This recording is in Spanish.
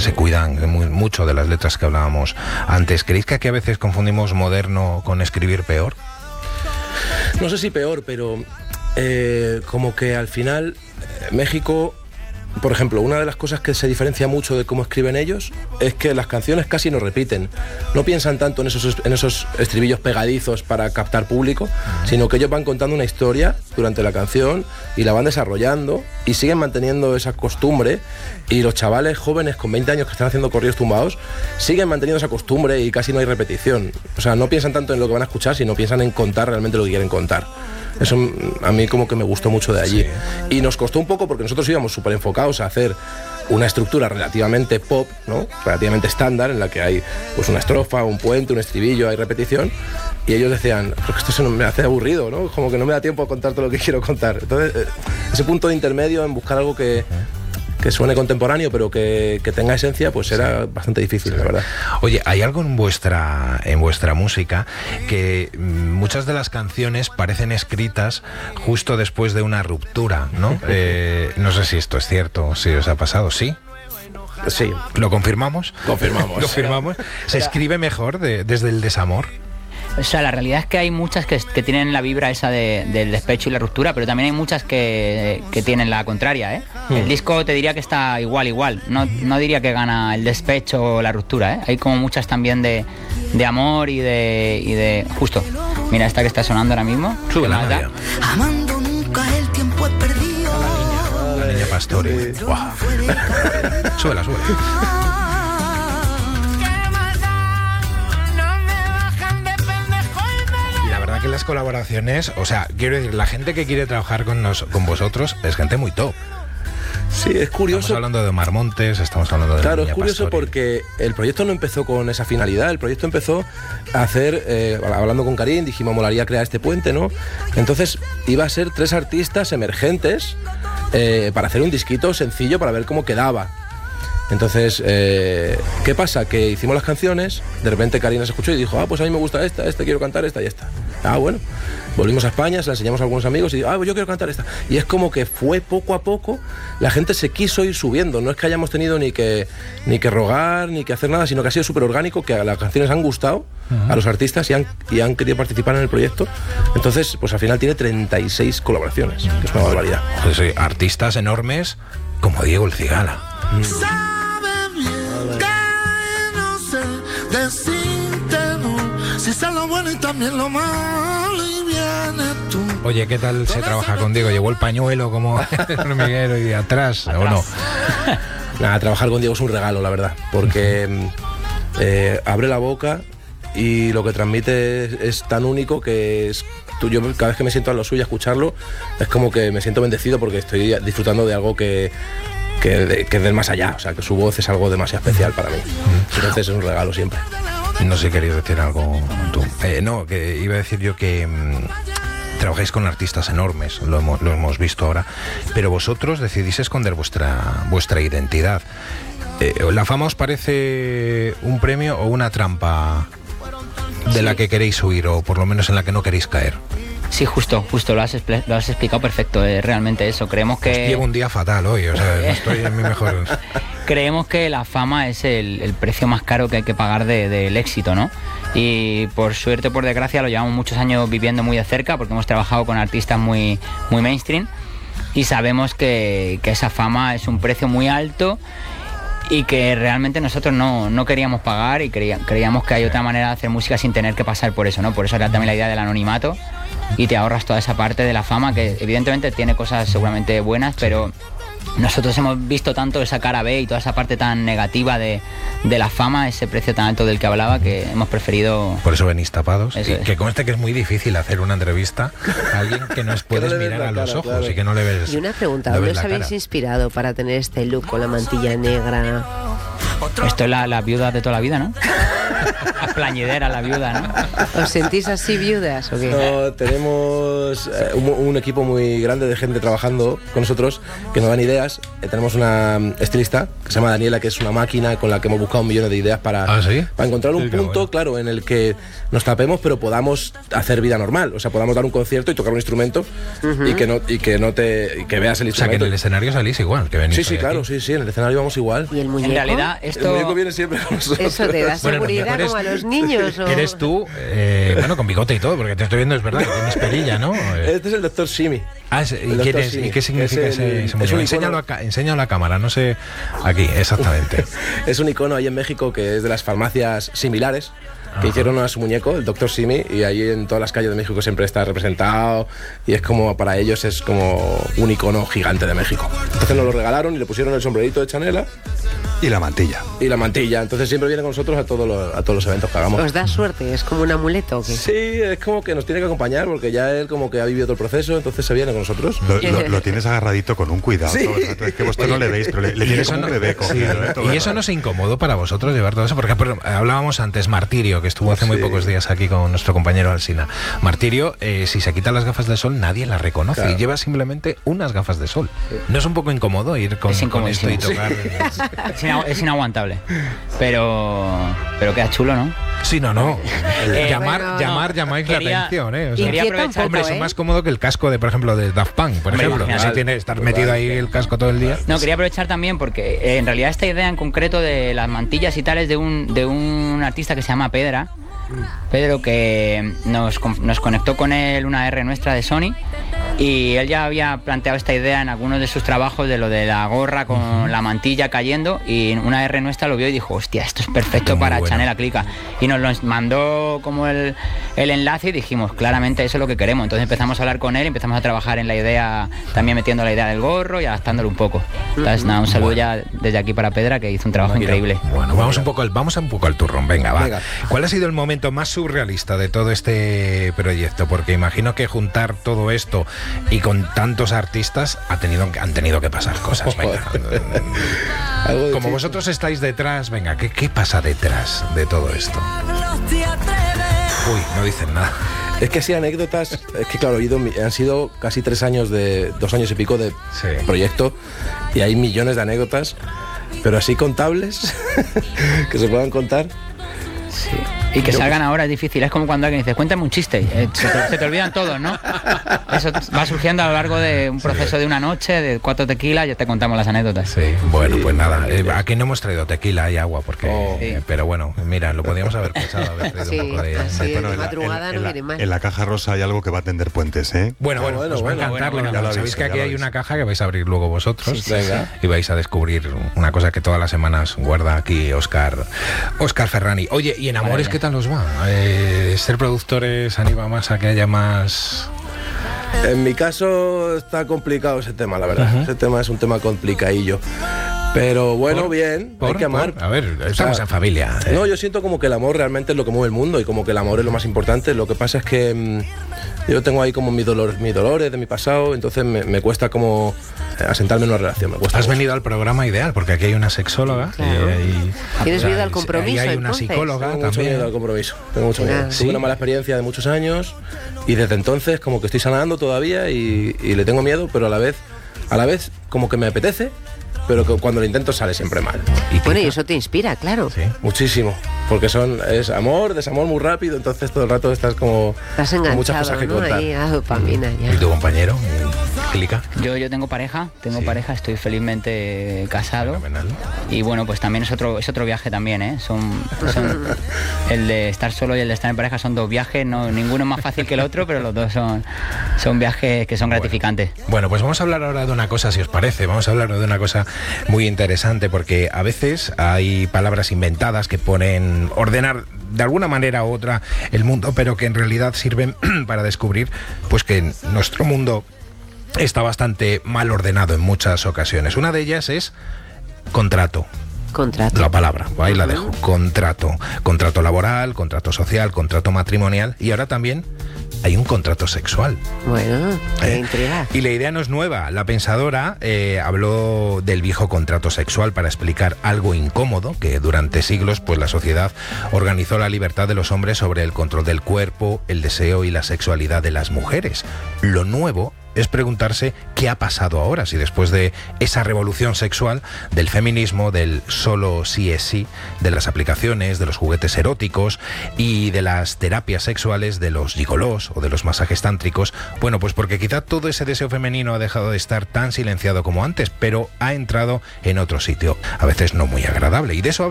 se cuidan mucho de las letras que hablábamos antes. ¿Creéis que aquí a veces confundimos moderno con escribir peor? No sé si peor, pero como que al final México, por ejemplo, una de las cosas que se diferencia mucho de cómo escriben ellos es que las canciones casi no repiten. No piensan tanto en esos estribillos pegadizos para captar público, sino que ellos van contando una historia durante la canción y la van desarrollando y siguen manteniendo esa costumbre, y los chavales jóvenes con 20 años que están haciendo corridos tumbados siguen manteniendo esa costumbre y casi no hay repetición. O sea, no piensan tanto en lo que van a escuchar, sino piensan en contar realmente lo que quieren contar. Eso a mí como que me gustó mucho de allí. Sí. Y nos costó un poco porque nosotros íbamos súper enfocados a hacer una estructura relativamente pop, ¿no? Relativamente estándar, en la que hay pues una estrofa, un puente, un estribillo, hay repetición, y ellos decían, pero esto se me hace aburrido, ¿no? Como que no me da tiempo a contar todo lo que quiero contar. Entonces, ese punto de intermedio en buscar algo que suene contemporáneo pero que tenga esencia, pues era bastante difícil, la verdad. Oye, hay algo en vuestra música que muchas de las canciones parecen escritas justo después de una ruptura, ¿no? No sé si esto es cierto, si os ha pasado, ¿sí? Sí. ¿Lo confirmamos? Confirmamos. ¿Lo firmamos? ¿Se escribe mejor desde el desamor? O sea, la realidad es que hay muchas que tienen la vibra esa del despecho y la ruptura, pero también hay muchas que tienen la contraria, ¿eh? El disco te diría que está igual. No diría que gana el despecho o la ruptura, ¿eh? Hay como muchas también de amor y de... Justo. Mira esta que está sonando ahora mismo. Súbela, Amando nunca el tiempo es perdido. La niña Pastore. Wow. Súbela. Que las colaboraciones, o sea, quiero decir, la gente que quiere trabajar con vosotros es gente muy top. Sí, es curioso. Estamos hablando de Omar Montes, estamos hablando de... Claro, es curioso Pastori. porque el proyecto no empezó con esa finalidad. El proyecto empezó a hacer, hablando con Karim, dijimos, molaría crear este puente, ¿no? Entonces iba a ser 3 artistas emergentes para hacer un disquito sencillo para ver cómo quedaba. Entonces, ¿qué pasa? Que hicimos las canciones, de repente Karina se escuchó y dijo, pues a mí me gusta esta, quiero cantar esta y esta. Bueno, volvimos a España, se la enseñamos a algunos amigos y digo, pues yo quiero cantar esta. Y es como que fue poco a poco, la gente se quiso ir subiendo, no es que hayamos tenido ni que rogar, ni que hacer nada, sino que ha sido súper orgánico, que las canciones han gustado a los artistas y han querido participar en el proyecto. Entonces, pues al final tiene 36 colaboraciones, que es una barbaridad. Pues sí, artistas enormes como Diego El Cigala. Si está lo bueno y también lo malo y viene tú. Oye, ¿qué tal se trabaja con Diego? ¿Llevó el pañuelo como el hormiguero y atrás o no? Nada, trabajar con Diego es un regalo, la verdad, porque abre la boca y lo que transmite es tan único que yo cada vez que me siento a lo suyo a escucharlo es como que me siento bendecido porque estoy disfrutando de algo que es del más allá, o sea, que su voz es algo demasiado especial para mí. Entonces es un regalo siempre. No sé, querías decir algo tú. No, que iba a decir yo que trabajáis con artistas enormes, lo hemos visto ahora, pero vosotros decidís esconder vuestra identidad. ¿La fama os parece un premio o una trampa de la que queréis huir, o por lo menos en la que no queréis caer? Sí, justo, lo has explicado perfecto, realmente eso. Creemos que... Pues llevo un día fatal hoy, o sea, no estoy en mi mejor... Creemos que la fama es el precio más caro que hay que pagar del éxito, ¿no? Y por suerte o por desgracia lo llevamos muchos años viviendo muy de cerca porque hemos trabajado con artistas muy mainstream y sabemos que esa fama es un precio muy alto y que realmente nosotros no queríamos pagar y creíamos que hay otra manera de hacer música sin tener que pasar por eso, ¿no? Por eso era también la idea del anonimato y te ahorras toda esa parte de la fama que evidentemente tiene cosas seguramente buenas, pero nosotros hemos visto tanto esa cara B y toda esa parte tan negativa de la fama, ese precio tan alto del que hablaba, que hemos preferido... Por eso venís tapados. Eso y es. Que conste que es muy difícil hacer una entrevista a alguien que no puedes mirar a los ojos, claro. Y que no le ves. Y una pregunta, ¿dónde os habéis inspirado para tener este look con la mantilla negra? Esto es la viuda de toda la vida, ¿no? Plañidera, la viuda, ¿no? ¿Os sentís así viudas o qué? No, tenemos un equipo muy grande de gente trabajando con nosotros que nos dan ideas. Tenemos una estilista que se llama Daniela, que es una máquina con la que hemos buscado millones de ideas para encontrar un punto, claro, en el que nos tapemos pero podamos hacer vida normal. O sea, podamos dar un concierto y tocar un instrumento y que veas el instrumento. O sea, que en el escenario salís igual, que venís. Sí, claro, sí, en el escenario vamos igual. ¿Y el muñeco? En realidad, esto... El muñeco viene siempre con nosotros. ¿Eso te da seguridad como a los niños? ¿O? Eres tú, bueno, con bigote y todo, porque te estoy viendo, es verdad, que tienes perilla, ¿no? Este es el Dr. Simi. ¿Y qué significa ese muñeco? Enséñalo a cámara, no sé, aquí, exactamente. Es un icono ahí en México que es de las farmacias similares, que hicieron a su muñeco, el Dr. Simi, y ahí en todas las calles de México siempre está representado, y es como, para ellos es como un icono gigante de México. Entonces nos lo regalaron y le pusieron el sombrerito de Chanela. Y la mantilla. Entonces siempre viene con nosotros a todos los eventos que hagamos. ¿Os da suerte? ¿Es como un amuleto o qué? Sí, es como que nos tiene que acompañar, porque ya él como que ha vivido todo el proceso, entonces se viene con nosotros. Lo tienes agarradito con un cuidado. Sí. Todo el rato. Es que vosotros no le veis, pero le tienes como un bebé cogido. ¿Y eso no es incómodo para vosotros llevar todo eso? Porque hablábamos antes, Martirio, que estuvo hace muy pocos días aquí con nuestro compañero Alsina. Martirio, si se quita las gafas de sol, nadie las reconoce, claro. Y lleva simplemente unas gafas de sol. ¿No es un poco incómodo ir con esto y tocar? Es inaguantable. Pero queda chulo, ¿no? Sí, no. Llamáis la atención, O sea, quería aprovechar, hombre, eso es más cómodo que el casco de, por ejemplo, de Daft Punk, por ejemplo. Si tiene que estar metido ahí el casco todo el día. No, quería aprovechar también porque en realidad esta idea en concreto de las mantillas y tal es de un artista que se llama Pedro, que nos conectó con él una R nuestra de Sony, y él ya había planteado esta idea en algunos de sus trabajos de lo de la gorra con la mantilla cayendo, y una R nuestra lo vio y dijo, hostia, esto es perfecto para Chanela Clica, y nos lo mandó como el enlace y dijimos, claramente eso es lo que queremos. Entonces empezamos a hablar con él, empezamos a trabajar en la idea, también metiendo la idea del gorro y adaptándolo un poco. Entonces nada, un saludo ya desde aquí para Pedra, que hizo un trabajo increíble. Bueno, vamos un poco al turrón, venga, va. ¿Cuál ha sido el momento más surrealista de todo este proyecto? Porque imagino que juntar todo esto y con tantos artistas han tenido que pasar cosas. Venga. Como vosotros estáis detrás, venga, ¿qué pasa detrás de todo esto? Uy, no dicen nada. Es que así anécdotas, es que claro, han sido casi 2 años y pico de proyecto, y hay millones de anécdotas, pero así contables, que se puedan contar. Sí. Y que salgan ahora es difícil, es como cuando alguien dice, cuéntame un chiste, se te olvidan todos, ¿no? Eso va surgiendo a lo largo de un proceso de una noche, de 4 tequilas, ya te contamos las anécdotas. Sí, bueno, pues nada, aquí no hemos traído tequila y agua, porque pero bueno, mira, lo podíamos haber pensado, haber traído un poco de madrugada no viene mal. En la caja rosa hay algo que va a tender puentes, ¿eh? Bueno, os va a encantar. Sabéis que aquí hay una caja que vais a abrir luego vosotros, y vais a descubrir una cosa que todas las semanas guarda aquí Óscar Ferrani. Oye, y en Amores, ¿qué tal os va? Ser productores anima más a que haya más... En mi caso está complicado ese tema, la verdad. Ese tema es un tema complicadillo. Pero bueno, bien, hay que amar. A ver, estamos en familia. No, yo siento como que el amor realmente es lo que mueve el mundo, y como que el amor es lo más importante. Lo que pasa es que yo tengo ahí como mis dolores de mi pasado, entonces me cuesta como asentarme en una relación. Me cuesta. Has venido al programa ideal, porque aquí hay una sexóloga. Claro. ¿Tienes miedo al compromiso? Y hay una psicóloga también. Tengo mucho miedo al compromiso. Tengo mucho miedo. Tuve una mala experiencia de muchos años, y desde entonces como que estoy sanando todavía, y le tengo miedo, pero a la vez como que me apetece, pero que cuando lo intento sale siempre mal. Bueno, y eso te inspira, claro. Sí, muchísimo, porque es amor, desamor muy rápido, entonces todo el rato estás como enganchado, con muchas cosas que contar. Ahí, dopamina, ya. ¿Y tu compañero, Clica? Yo tengo pareja, estoy felizmente casado. Fenomenal. Y bueno, pues también es otro viaje también, ¿eh? Son el de estar solo y el de estar en pareja son 2 viajes, no, ninguno es más fácil que el otro, pero los dos son viajes que son gratificantes. Bueno, pues vamos a hablar ahora de una cosa, si os parece, vamos a hablar de una cosa muy interesante, porque a veces hay palabras inventadas que ponen ordenar de alguna manera u otra el mundo, pero que en realidad sirven para descubrir pues que nuestro mundo está bastante mal ordenado en muchas ocasiones. Una de ellas es contrato. La palabra, ahí la dejo. Contrato laboral, contrato social, contrato matrimonial, y ahora también hay un contrato sexual. Bueno, qué intriga. Y la idea no es nueva. La pensadora habló del viejo contrato sexual para explicar algo incómodo, que durante siglos pues la sociedad organizó la libertad de los hombres sobre el control del cuerpo, el deseo y la sexualidad de las mujeres. Lo nuevo es preguntarse qué ha pasado ahora, si después de esa revolución sexual, del feminismo, del solo sí es sí, de las aplicaciones, de los juguetes eróticos y de las terapias sexuales, de los gigolós o de los masajes tántricos, bueno, pues porque quizá todo ese deseo femenino ha dejado de estar tan silenciado como antes, pero ha entrado en otro sitio, a veces no muy agradable. Y de eso habla